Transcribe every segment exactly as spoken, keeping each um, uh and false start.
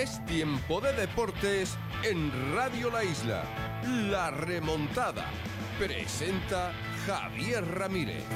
Es tiempo de deportes en Radio La Isla. La Remontada. Presenta Javier Ramírez.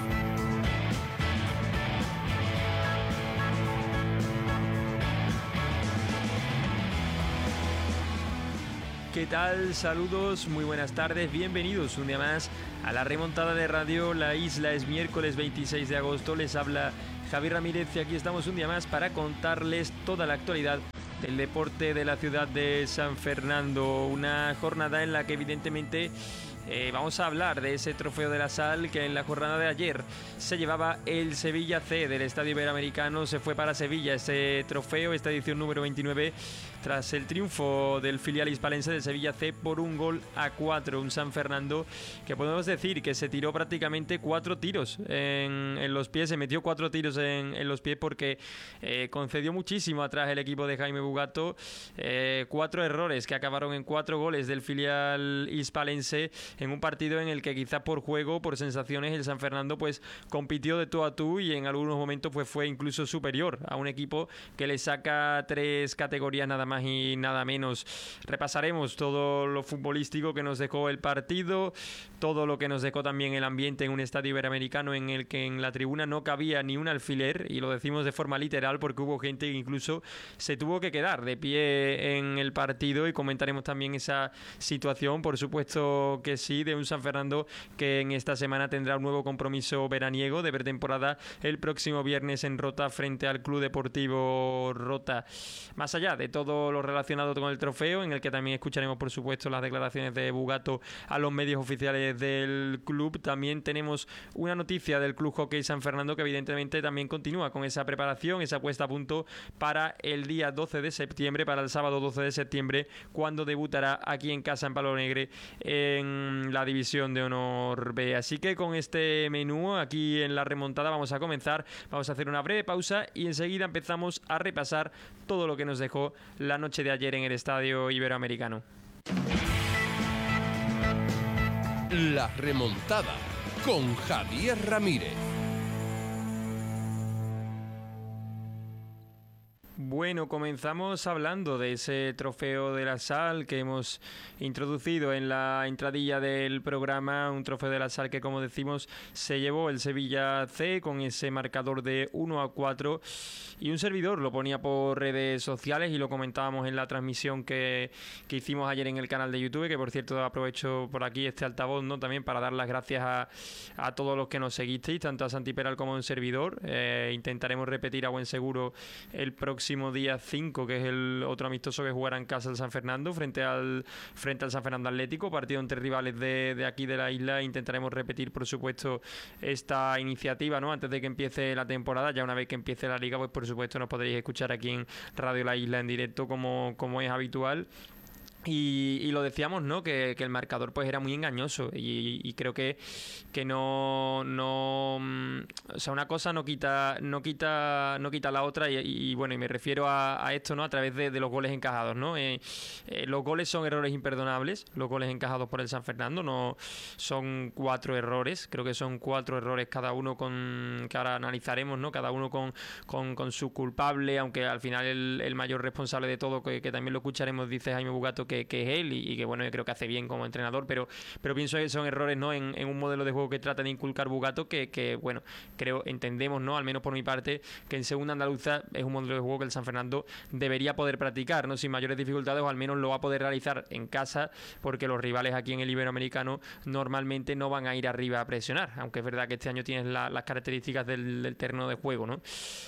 ¿Qué tal? Saludos, muy buenas tardes, bienvenidos un día más a la remontada de Radio La Isla. Es miércoles veintiséis de agosto, les habla Javier Ramírez y aquí estamos un día más para contarles toda la actualidad del deporte de la ciudad de San Fernando. Una jornada en la que evidentemente eh, vamos a hablar de ese trofeo de la sal que en la jornada de ayer se llevaba el Sevilla C del Estadio Iberoamericano. Se fue para Sevilla ese trofeo, esta edición número veintinueve, tras el triunfo del filial hispalense del Sevilla C por un gol a cuatro. Un San Fernando que podemos decir que se tiró prácticamente cuatro tiros en, en los pies, se metió cuatro tiros en, en los pies porque eh, concedió muchísimo atrás el equipo de Jaime Bugato. Eh, cuatro errores que acabaron en cuatro goles del filial hispalense en un partido en el que quizás por juego, por sensaciones, el San Fernando pues compitió de tú a tú y en algunos momentos pues fue incluso superior a un equipo que le saca tres categorías nada más y nada menos. Repasaremos todo lo futbolístico que nos dejó el partido, todo lo que nos dejó también el ambiente en un estadio iberoamericano en el que en la tribuna no cabía ni un alfiler, y lo decimos de forma literal porque hubo gente que incluso se tuvo que quedar de pie en el partido, y comentaremos también esa situación, por supuesto que sí, de un San Fernando que en esta semana tendrá un nuevo compromiso veraniego de pretemporada el próximo viernes en Rota frente al Club Deportivo Rota. Más allá de todo lo relacionado con el trofeo, en el que también escucharemos por supuesto las declaraciones de Bugato a los medios oficiales del club, también tenemos una noticia del Club Hockey San Fernando que evidentemente también continúa con esa preparación, esa puesta a punto para el día doce de septiembre, para el sábado doce de septiembre, cuando debutará aquí en casa en Palo Negre en la División de Honor B. Así que con este menú aquí en la remontada vamos a comenzar, vamos a hacer una breve pausa y enseguida empezamos a repasar todo lo que nos dejó la noche de ayer en el Estadio Iberoamericano. La Remontada con Javier Ramírez. Bueno, comenzamos hablando de ese trofeo de la sal que hemos introducido en la entradilla del programa, un trofeo de la sal que, como decimos, se llevó el Sevilla C con ese marcador de uno a cuatro, y un servidor lo ponía por redes sociales y lo comentábamos en la transmisión que, que hicimos ayer en el canal de YouTube, que por cierto aprovecho por aquí este altavoz, ¿no?, también para dar las gracias a, a todos los que nos seguisteis, tanto a Santi Peral como a un servidor. Eh, intentaremos repetir a buen seguro el próximo día cinco, que es el otro amistoso que jugará en casa el San Fernando frente al frente al San Fernando Atlético, partido entre rivales de, de aquí de la isla. Intentaremos repetir por supuesto esta iniciativa, ¿no?, antes de que empiece la temporada. Ya una vez que empiece la liga, pues por supuesto nos podréis escuchar aquí en Radio La Isla en directo como, como es habitual. Y, y lo decíamos, ¿no?, que, que el marcador pues era muy engañoso, y, y creo que, que no, no, o sea, una cosa no quita, no quita, no quita la otra, y, y bueno, y me refiero a, a esto, ¿no?, a través de, de los goles encajados, ¿no? Eh, eh, los goles son errores imperdonables, los goles encajados por el San Fernando, no son cuatro errores, creo que son cuatro errores cada uno con, que ahora analizaremos, ¿no?, cada uno con, con, con su culpable, aunque al final el, el mayor responsable de todo, que, que también lo escucharemos, dice Jaime Bugato, que, que es él, y, y que bueno, yo creo que hace bien como entrenador, pero, pero pienso que son errores, ¿no?, en, en un modelo de juego que trata de inculcar Bugato, que, que bueno, creo, entendemos, ¿no?, al menos por mi parte, que en segunda andaluza es un modelo de juego que el San Fernando debería poder practicar, ¿no?, sin mayores dificultades, o al menos lo va a poder realizar en casa, porque los rivales aquí en el Iberoamericano normalmente no van a ir arriba a presionar, aunque es verdad que este año tienes la, las características del, del terreno de juego, ¿no?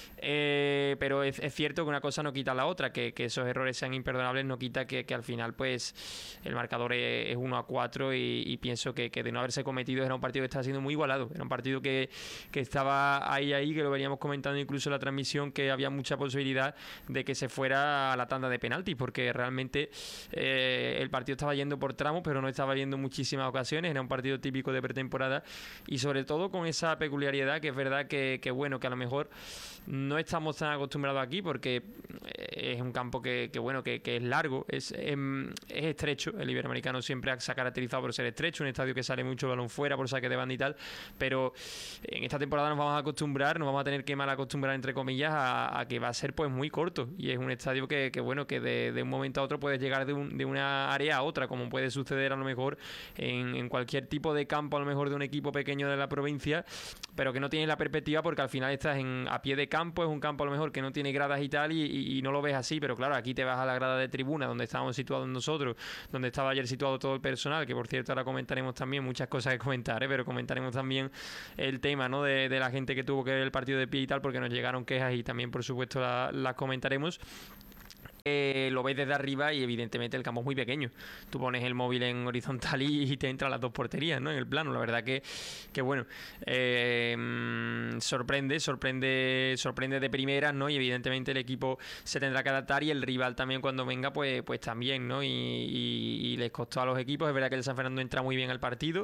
Eh, pero es, es cierto que una cosa no quita la otra, que, que esos errores sean imperdonables no quita que, que al final pues el marcador es, es uno a cuatro, y, y pienso que, que de no haberse cometido era un partido que estaba siendo muy igualado, era un partido que, que estaba ahí ahí, que lo veníamos comentando incluso en la transmisión, que había mucha posibilidad de que se fuera a la tanda de penaltis, porque realmente eh, el partido estaba yendo por tramos, pero no estaba yendo muchísimas ocasiones, era un partido típico de pretemporada, y sobre todo con esa peculiaridad que es verdad que, que bueno, que a lo mejor no estamos tan acostumbrados aquí, porque es un campo que, que bueno, que, que es largo, es, es es estrecho. El Iberoamericano siempre se ha caracterizado por ser estrecho, un estadio que sale mucho el balón fuera por saque de banda y tal, pero en esta temporada nos vamos a acostumbrar, nos vamos a tener que mal acostumbrar entre comillas a, a que va a ser pues muy corto, y es un estadio que, que bueno, que de, de un momento a otro puedes llegar de, un, de una área a otra, como puede suceder a lo mejor en, en cualquier tipo de campo, a lo mejor de un equipo pequeño de la provincia, pero que no tienes la perspectiva porque al final estás en, a pie de campo, es un campo a lo mejor que no tiene gradas y tal, y, y, y no lo ves así, pero claro, aquí te vas a la grada de tribuna donde estábamos situados nosotros, donde estaba ayer situado todo el personal, que por cierto ahora comentaremos también muchas cosas que comentar, ¿eh? Pero comentaremos también el tema, ¿no? de, de la gente que tuvo que ver el partido de pie y tal, porque nos llegaron quejas y también por supuesto la, las comentaremos. Eh, lo ves desde arriba y evidentemente el campo es muy pequeño. Tú pones el móvil en horizontal y, y te entran las dos porterías, ¿no? En el plano. La verdad que, que bueno, eh, sorprende, sorprende, sorprende de primeras, ¿no? Y evidentemente el equipo se tendrá que adaptar y el rival también cuando venga, pues, pues también, ¿no? Y, y, y les costó a los equipos. Es verdad que el San Fernando entra muy bien al partido.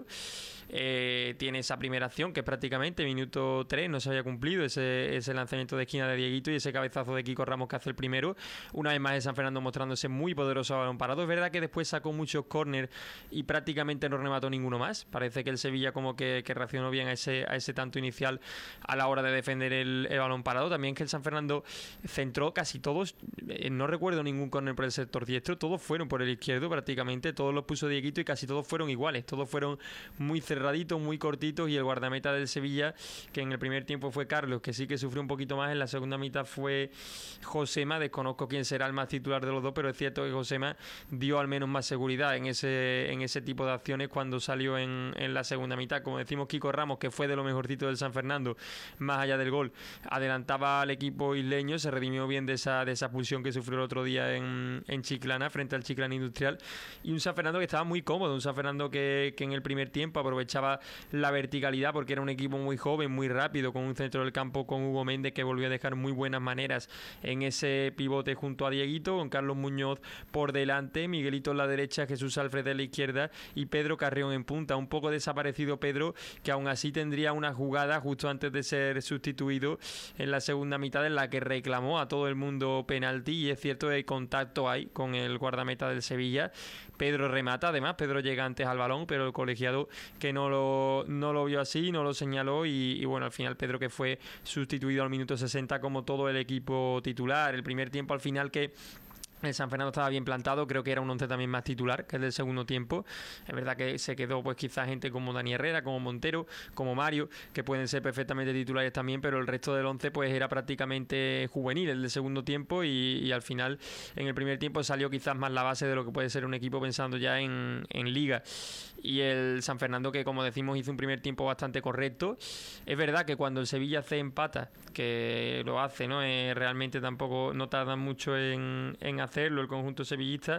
Eh, tiene esa primera acción que es prácticamente minuto tres, no se había cumplido ese, ese lanzamiento de esquina de Dieguito y ese cabezazo de Kiko Ramos que hace el primero. Una vez más el San Fernando mostrándose muy poderoso a balón parado. Es verdad que después sacó muchos córner y prácticamente no remató ninguno más. Parece que el Sevilla como que, que reaccionó bien a ese, a ese tanto inicial a la hora de defender el, el balón parado. También que el San Fernando centró casi todos, eh, no recuerdo ningún córner por el sector diestro, todos fueron por el izquierdo prácticamente, todos los puso Dieguito y casi todos fueron iguales, todos fueron muy cerraditos, muy cortitos, y el guardameta del Sevilla, que en el primer tiempo fue Carlos, que sí que sufrió un poquito más, en la segunda mitad fue Josema, desconozco quién será el más titular de los dos, pero es cierto que Josema dio al menos más seguridad en ese, en ese tipo de acciones cuando salió en, en la segunda mitad. Como decimos, Kiko Ramos, que fue de lo mejorcito del San Fernando, más allá del gol, adelantaba al equipo isleño, se redimió bien de esa, de esa expulsión que sufrió el otro día en, en Chiclana, frente al Chiclana Industrial, y un San Fernando que estaba muy cómodo, un San Fernando que, que en el primer tiempo aprovechaba la verticalidad porque era un equipo muy joven, muy rápido, con un centro del campo con Hugo Méndez que volvió a dejar muy buenas maneras en ese pivote junto a Dieguito, con Carlos Muñoz por delante, Miguelito en la derecha, Jesús Alfred en la izquierda y Pedro Carrión en punta. Un poco desaparecido Pedro, que aún así tendría una jugada justo antes de ser sustituido en la segunda mitad en la que reclamó a todo el mundo penalti, y es cierto que el contacto hay con el guardameta del Sevilla. Pedro remata, además Pedro llega antes al balón, pero el colegiado que no lo, no lo vio así, no lo señaló, y, y bueno, al final Pedro, que fue sustituido al minuto sesenta como todo el equipo titular. El primer tiempo al final que el San Fernando estaba bien plantado, creo que era un once también más titular que el del segundo tiempo. Es verdad que se quedó pues quizás gente como Dani Herrera, como Montero, como Mario, que pueden ser perfectamente titulares también, pero el resto del once pues era prácticamente juvenil el del segundo tiempo, y, y al final en el primer tiempo salió quizás más la base de lo que puede ser un equipo pensando ya en, en Liga. Y el San Fernando, que como decimos hizo un primer tiempo bastante correcto. Es verdad que cuando el Sevilla C empata, que lo hace, ¿no? Eh, realmente tampoco no tardan mucho en, en hacerlo el conjunto sevillista,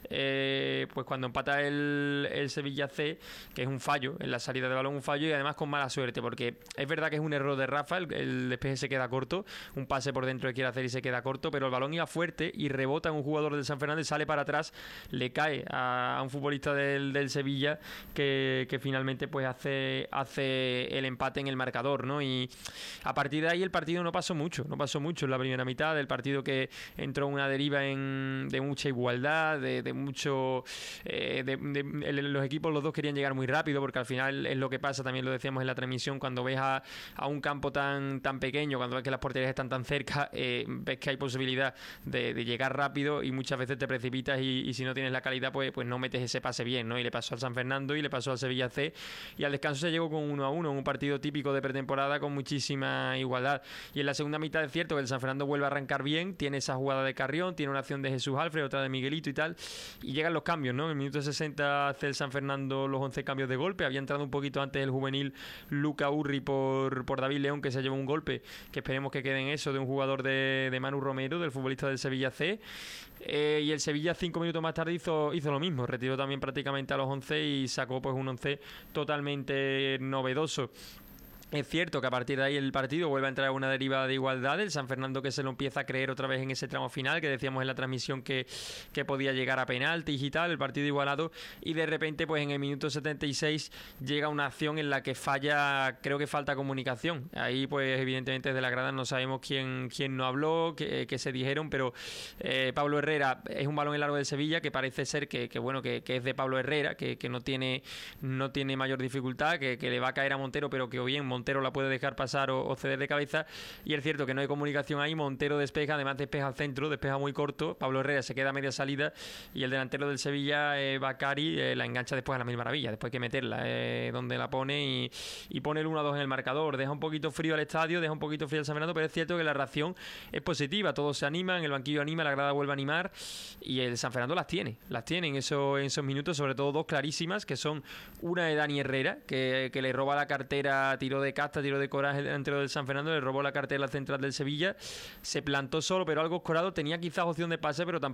eh, pues cuando empata el, el Sevilla C, que es un fallo en la salida de balón, un fallo, y además con mala suerte, porque es verdad que es un error de Rafa, el, el despeje se queda corto, un pase por dentro que quiere hacer y se queda corto, pero el balón iba fuerte y rebota en un jugador del San Fernando y sale para atrás, le cae a, a un futbolista del, del Sevilla que, que finalmente pues hace, hace el empate en el marcador, ¿no? Y a partir de ahí el partido no pasó mucho, no pasó mucho en la primera mitad del partido, que entró una deriva en, de mucha igualdad, de, de mucho... Eh, de, de, el, los equipos, los dos querían llegar muy rápido, porque al final es lo que pasa, también lo decíamos en la transmisión, cuando ves a, a un campo tan, tan pequeño, cuando ves que las porterías están tan cerca, eh, ves que hay posibilidad de, de llegar rápido y muchas veces te precipitas y, y si no tienes la calidad, pues, pues no metes ese pase bien, ¿no? Y le pasó al San Fernando y le pasó al Sevilla C, y al descanso se llegó con uno a uno, un partido típico de pretemporada con muchísima igualdad. Y en la segunda mitad es cierto que el San Fernando vuelve a arrancar bien, tiene esa jugada de Carrión, tiene una acción de Jesús Alfred, otra de Miguelito y tal, y llegan los cambios, ¿no? En el minuto sesenta hace el San Fernando los once cambios de golpe. Había entrado un poquito antes el juvenil Luca Urri por, por David León, que se llevó un golpe, que esperemos que quede en eso, de un jugador de, de Manu Romero, del futbolista del Sevilla C. Eh, y el Sevilla cinco minutos más tarde hizo, hizo lo mismo, retiró también prácticamente a los once y sacó pues un once totalmente novedoso. Es cierto que a partir de ahí el partido vuelve a entrar a una deriva de igualdad. El San Fernando que se lo empieza a creer otra vez en ese tramo final, que decíamos en la transmisión que, que podía llegar a penaltis y tal, el partido igualado. Y de repente, pues en el minuto setenta y seis llega una acción en la que falla, creo que falta comunicación. Ahí, pues evidentemente desde la grada no sabemos quién, quién no habló, qué, qué se dijeron, pero eh, Pablo Herrera es un balón en largo del Sevilla que parece ser que, que bueno, que, que es de Pablo Herrera, que, que no tiene, no tiene mayor dificultad, que, que le va a caer a Montero, pero que o bien Montero Montero la puede dejar pasar o, o ceder de cabeza, y es cierto que no hay comunicación ahí. Montero despeja, además despeja al centro, despeja muy corto, Pablo Herrera se queda a media salida y el delantero del Sevilla, eh, Bakary, eh, la engancha después a la mil maravillas, después hay que meterla eh, donde la pone y, y pone el uno a dos en el marcador. Deja un poquito frío al estadio, deja un poquito frío al San Fernando, pero es cierto que la reacción es positiva, todos se animan, el banquillo anima, la grada vuelve a animar y el San Fernando las tiene, las tiene en esos, en esos minutos, sobre todo dos clarísimas, que son una de Dani Herrera, que, que le roba la cartera, tiró de casta, tiró de coraje el delantero del San Fernando, le robó la cartera al central del Sevilla, se plantó solo, pero algo escorado, tenía quizás opción de pase, pero tampoco